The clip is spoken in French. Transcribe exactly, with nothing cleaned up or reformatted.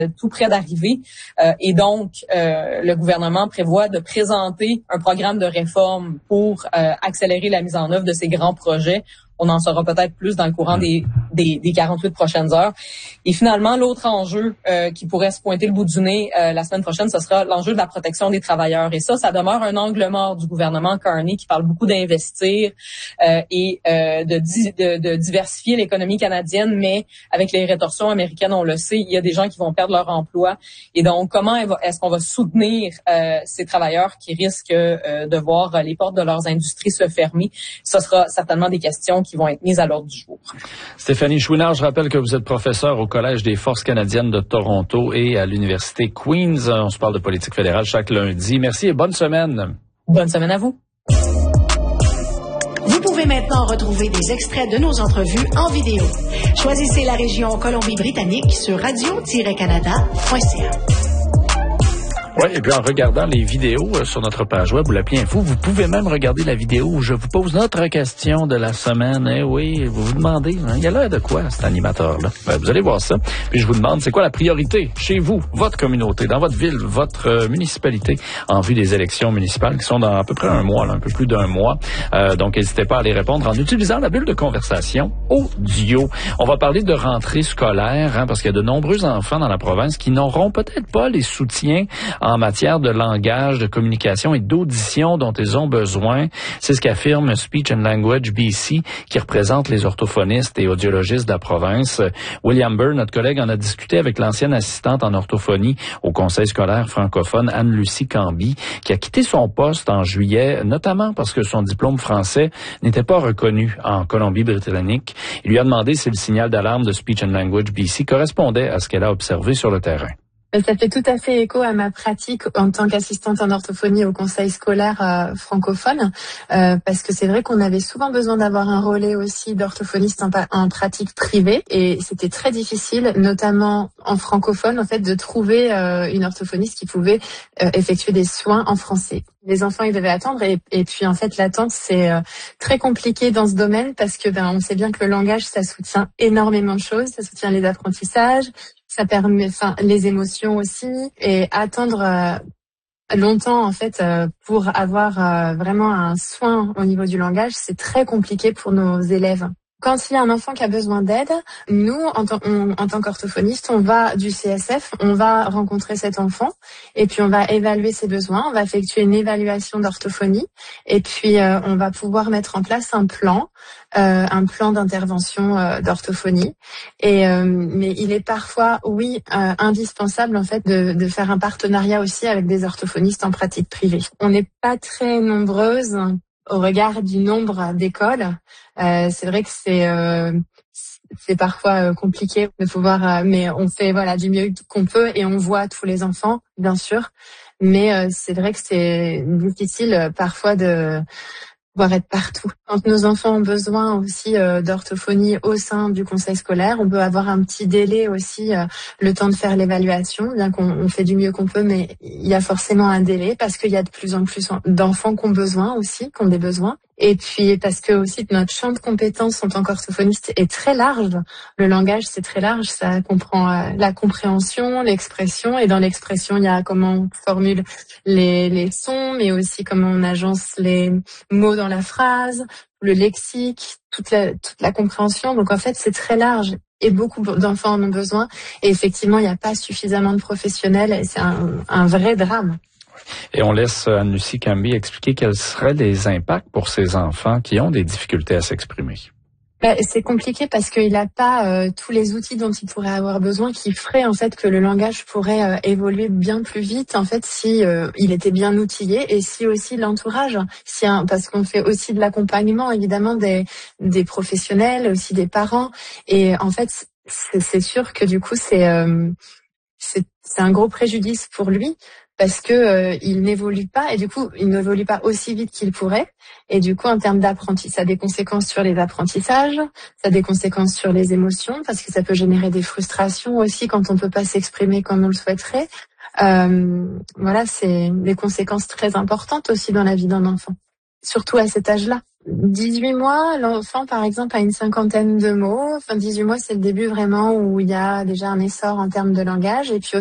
tout près d'arriver. Euh, et donc, euh, le gouvernement prévoit de présenter un programme de réforme pour euh, accélérer la mise en œuvre de ces grands projets. On en saura peut-être plus dans le courant des, des, des quarante-huit prochaines heures. Et finalement, l'autre enjeu euh, qui pourrait se pointer le bout du nez euh, la semaine prochaine, ce sera l'enjeu de la protection des travailleurs. Et ça, ça demeure un angle mort du gouvernement Carney qui parle beaucoup d'investir euh, et euh, de, di- de, de diversifier l'économie canadienne, mais avec les rétorsions américaines, on le sait, il y a des gens qui vont perdre leur emploi. Et donc, comment est-ce qu'on va soutenir euh, ces travailleurs qui risquent euh, de voir les portes de leurs industries se fermer? Ce sera certainement des questions qui qui vont être mises à l'ordre du jour. Stéphanie Chouinard, je rappelle que vous êtes professeure au Collège des Forces canadiennes de Toronto et à l'Université Queen's. On se parle de politique fédérale chaque lundi. Merci et bonne semaine. Bonne semaine à vous. Vous pouvez maintenant retrouver des extraits de nos entrevues en vidéo. Choisissez la région Colombie-Britannique sur radio tiret canada point c a. Oui, et puis en regardant les vidéos euh, sur notre page web ou l'appli Info, vous pouvez même regarder la vidéo où je vous pose notre question de la semaine. Eh oui, vous vous demandez, hein, il y a l'air de quoi cet animateur-là? Ben, vous allez voir ça. Puis je vous demande, c'est quoi la priorité chez vous, votre communauté, dans votre ville, votre euh, municipalité, en vue des élections municipales qui sont dans à peu près un mois, là, un peu plus d'un mois. Euh, donc, n'hésitez pas à les répondre en utilisant la bulle de conversation audio. On va parler de rentrée scolaire, hein, parce qu'il y a de nombreux enfants dans la province qui n'auront peut-être pas les soutiens en matière de langage, de communication et d'audition dont ils ont besoin. C'est ce qu'affirme Speech and Language B C, qui représente les orthophonistes et audiologistes de la province. William Burr, notre collègue, en a discuté avec l'ancienne assistante en orthophonie au Conseil scolaire francophone, Anne-Lucie Camby, qui a quitté son poste en juillet, notamment parce que son diplôme français n'était pas reconnu en Colombie-Britannique. Il lui a demandé si le signal d'alarme de Speech and Language B C correspondait à ce qu'elle a observé sur le terrain. Ça fait tout à fait écho à ma pratique en tant qu'assistante en orthophonie au conseil scolaire euh, francophone, euh, parce que c'est vrai qu'on avait souvent besoin d'avoir un relais aussi d'orthophoniste en, en pratique privée, et c'était très difficile, notamment en francophone, en fait, de trouver euh, une orthophoniste qui pouvait euh, effectuer des soins en français. Les enfants, ils devaient attendre, et, et puis en fait, l'attente, c'est euh, très compliqué dans ce domaine parce que ben, on sait bien que le langage, ça soutient énormément de choses, ça soutient les apprentissages, ça permet, enfin, les émotions aussi, et attendre euh, longtemps en fait euh, pour avoir euh, vraiment un soin au niveau du langage, c'est très compliqué pour nos élèves. Quand il y a un enfant qui a besoin d'aide, nous, en, tant, on, en tant qu'orthophoniste, on va du C S F, on va rencontrer cet enfant, et puis on va évaluer ses besoins, on va effectuer une évaluation d'orthophonie, et puis euh, on va pouvoir mettre en place un plan, euh, un plan d'intervention euh, d'orthophonie. Et euh, mais il est parfois, oui, euh, indispensable en fait de, de faire un partenariat aussi avec des orthophonistes en pratique privée. On n'est pas très nombreuses au regard du nombre d'écoles. Euh, c'est vrai que c'est euh, c'est parfois euh, compliqué de pouvoir, euh, mais on fait voilà du mieux qu'on peut et on voit tous les enfants, bien sûr. Mais euh, c'est vrai que c'est difficile euh, parfois de pouvoir être partout. Quand nos enfants ont besoin aussi euh, d'orthophonie au sein du conseil scolaire, on peut avoir un petit délai aussi, euh, le temps de faire l'évaluation, bien qu'on on fait du mieux qu'on peut, mais il y a forcément un délai parce qu'il y a de plus en plus d'enfants qui ont besoin aussi, qui ont des besoins. Et puis parce que aussi notre champ de compétences en tant qu'orthophoniste est très large. Le langage, c'est très large, ça comprend euh, la compréhension, l'expression, et dans l'expression, il y a comment on formule les, les sons, mais aussi comment on agence les mots dans la phrase, le lexique, toute la, toute la compréhension. Donc en fait, c'est très large et beaucoup d'enfants en ont besoin. Et effectivement, il n'y a pas suffisamment de professionnels et c'est un, un vrai drame. Et on laisse Anne-Lucie Camby expliquer quels seraient les impacts pour ces enfants qui ont des difficultés à s'exprimer. Ben, c'est compliqué parce qu'il n'a pas euh, tous les outils dont il pourrait avoir besoin, qui feraient en fait que le langage pourrait euh, évoluer bien plus vite en fait si euh, il était bien outillé, et si aussi l'entourage, si un, parce qu'on fait aussi de l'accompagnement évidemment des des professionnels, aussi des parents, et en fait c'est, c'est sûr que du coup c'est euh, c'est c'est un gros préjudice pour lui. Parce que euh, il n'évolue pas, et du coup il n'évolue pas aussi vite qu'il pourrait, et du coup en termes d'apprentissage, ça a des conséquences sur les apprentissages, ça a des conséquences sur les émotions, parce que ça peut générer des frustrations aussi quand on peut pas s'exprimer comme on le souhaiterait. Euh, voilà, c'est des conséquences très importantes aussi dans la vie d'un enfant, surtout à cet âge-là. dix-huit mois, l'enfant, par exemple, a une cinquantaine de mots. Enfin, dix-huit mois, c'est le début vraiment où il y a déjà un essor en termes de langage. Et puis